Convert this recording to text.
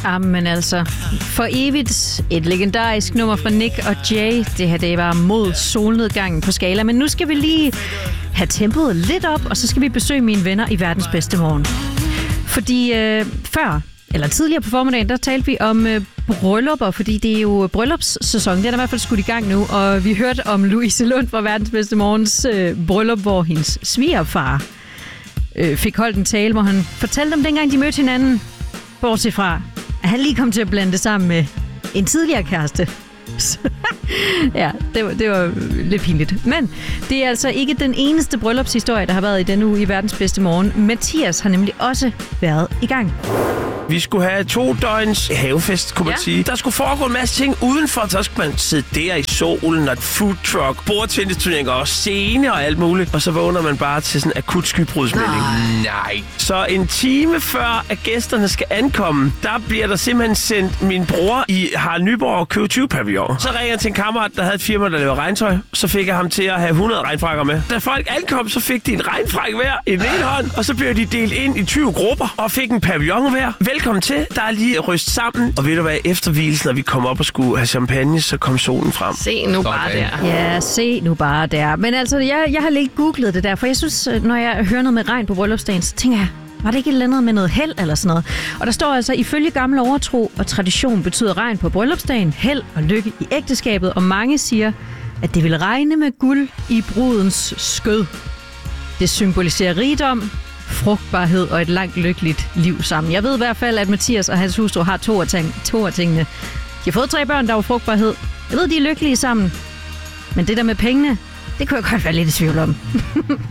Jamen altså, for evigt et legendarisk nummer fra Nick og Jay. Det her, det var mod solnedgangen på skala. Men nu skal vi lige have tempoet lidt op, og så skal vi besøge mine venner i verdens bedste morgen. Fordi tidligere på formiddagen, der talte vi om bryllupper, fordi det er jo bryllupssæson. Den er i hvert fald skudt i gang nu, og vi hørte om Louise Lund fra verdens bedste morgens bryllup, hvor hendes svigerfar fik holdt en tale, hvor han fortalte om dengang, de mødte hinanden, bortset fra, at han lige kom til at blande det sammen med en tidligere kæreste. Ja, det var lidt pinligt. Men det er altså ikke den eneste bryllupshistorie, der har været i denne uge i verdens bedste morgen. Mathias har nemlig også været i gang. Vi skulle have 2 døgns havefest, kunne man sige. Der skulle foregå en masse ting udenfor. Så skulle man sidde der i solen og food truck, bordtennisturneringer og scene og alt muligt. Og så vågner man bare til sådan en akut skybrudsmelding. Nej. Så en time før, at gæsterne skal ankomme, der bliver der simpelthen sendt min bror i Harald Nyborg Q20-pavillon. Så ringer jeg til en kammerat, der havde et firma, der lavede regntøj. Så fik jeg ham til at have 100 regnfrakker med. Da folk ankom, så fik de en regnfrak hver i den ene hånd. Og så blev de delt ind i 20 grupper og fik en pavillon hver. Velkommen til. Der er lige ryst sammen. Og ved du hvad, efter hvilsen, når vi kom op og skulle have champagne, så kom solen frem. Se nu bare der. Ja, se nu bare der. Men altså, jeg har lige googlet det der, for jeg synes, når jeg hører noget med regn på bryllupsdagen, så tænker jeg, var det ikke et eller andet med noget held eller sådan noget? Og der står altså, ifølge gammel overtro og tradition betyder regn på bryllupsdagen held og lykke i ægteskabet, og mange siger, at det vil regne med guld i brudens skød. Det symboliserer rigdom, frugtbarhed og et langt lykkeligt liv sammen. Jeg ved i hvert fald, at Mathias og hans hustru har to af tingene. De har fået 3 børn, der var frugtbarhed. Jeg ved, de er lykkelige sammen. Men det der med pengene, det kunne jeg godt være lidt i tvivl om.